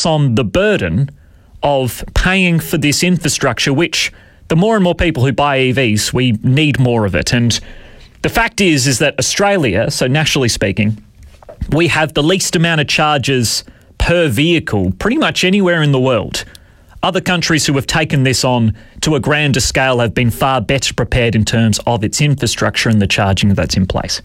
pass on the burden of paying for this infrastructure, which the more and more people who buy EVs, we need more of it. And the fact is that Australia, so nationally speaking, we have the least amount of charges per vehicle pretty much anywhere in the world. Other countries who have taken this on to a grander scale have been far better prepared in terms of its infrastructure and the charging that's in place.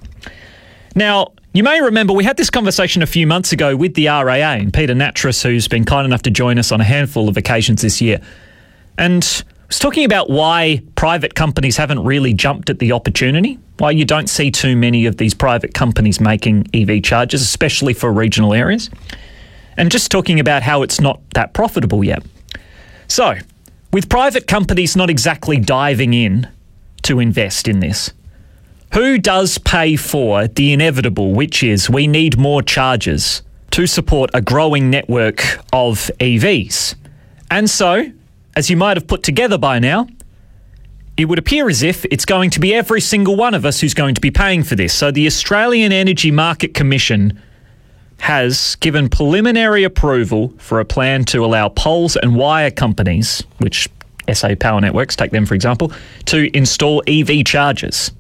Now, you may remember we had this conversation a few months ago with the RAA and Peter Nattrass, who's been kind enough to join us on a handful of occasions this year. And I was talking about why private companies haven't really jumped at the opportunity, why you don't see too many of these private companies making EV chargers, especially for regional areas, and just talking about how it's not that profitable yet. So, with private companies not exactly diving in to invest in this, who does pay for the inevitable, which is we need more chargers to support a growing network of EVs? And so, as you might have put together by now, it would appear as if it's going to be every single one of us who's going to be paying for this. So the Australian Energy Market Commission has given preliminary approval for a plan to allow poles and wire companies, which SA Power Networks, take them for example, to install EV chargers.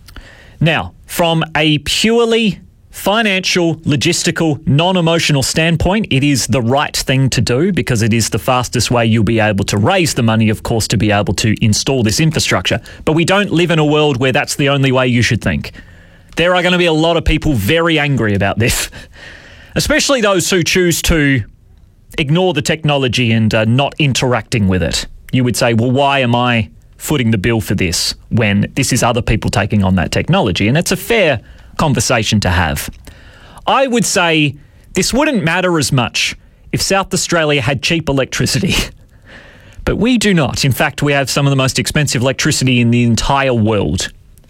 Now, from a purely financial, logistical, non-emotional standpoint, it is the right thing to do because it is the fastest way you'll be able to raise the money, of course, to be able to install this infrastructure. But we don't live in a world where that's the only way you should think. There are going to be a lot of people very angry about this, especially those who choose to ignore the technology and not interacting with it. You would say, well, why am I footing the bill for this when this is other people taking on that technology? And it's a fair conversation to have. I would say this wouldn't matter as much if South Australia had cheap electricity. But we do not. In fact, we have some of the most expensive electricity in the entire world.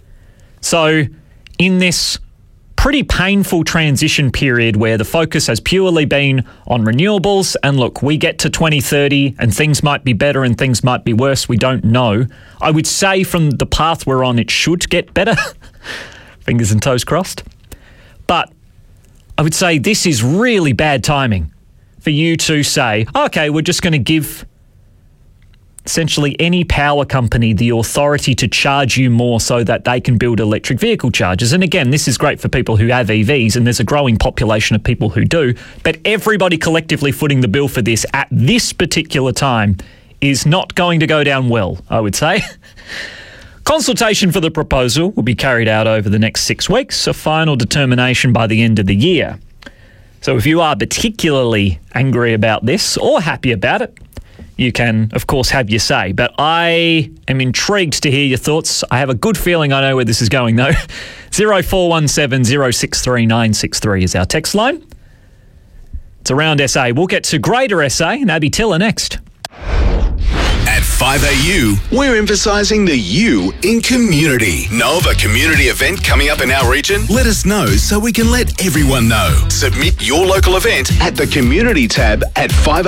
So in this pretty painful transition period where the focus has purely been on renewables, and look, we get to 2030 and things might be better and things might be worse, we don't know. I would say from the path we're on, it should get better. Fingers and toes crossed. But I would say this is really bad timing for you to say, okay, we're just going to give essentially any power company the authority to charge you more so that they can build electric vehicle chargers. And again, this is great for people who have EVs, and there's a growing population of people who do. But everybody collectively footing the bill for this at this particular time is not going to go down well, I would say. Consultation for the proposal will be carried out over the next 6 weeks, a final determination by the end of the year. So if you are particularly angry about this or happy about it, you can, of course, have your say. But I am intrigued to hear your thoughts. I have a good feeling I know where this is going, though. 0417 063 963 is our text line. It's around SA. We'll get to Greater SA and Abby Tiller next. At 5AU, we're emphasising the U in community. Know of a community event coming up in our region? Let us know so we can let everyone know. Submit your local event at the community tab at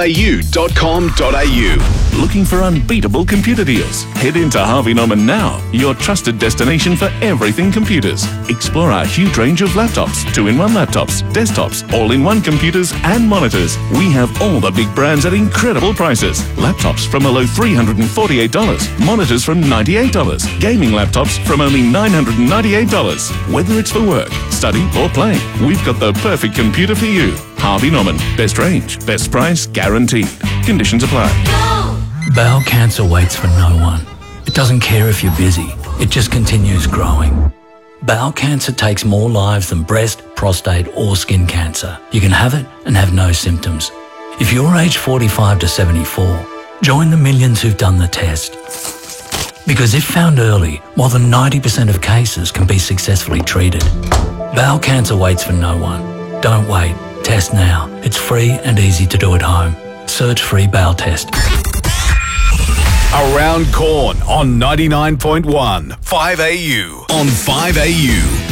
5au.com.au. Looking for unbeatable computer deals? Head into Harvey Norman now, your trusted destination for everything computers. Explore our huge range of laptops, 2-in-1 laptops, desktops, all-in-one computers and monitors. We have all the big brands at incredible prices. Laptops from a low $348, monitors from $98, gaming laptops from only $998. Whether it's for work, study or play, we've got the perfect computer for you. Harvey Norman, best range, best price, guaranteed. Conditions apply. Bowel cancer waits for no one. It doesn't care if you're busy, it just continues growing. Bowel cancer takes more lives than breast, prostate or skin cancer. You can have it and have no symptoms. If you're aged 45 to 74, join the millions who've done the test. Because if found early, more than 90% of cases can be successfully treated. Bowel cancer waits for no one. Don't wait. Test now. It's free and easy to do at home. Search free bowel test. Around Corn on 99.1 5AU. On 5AU.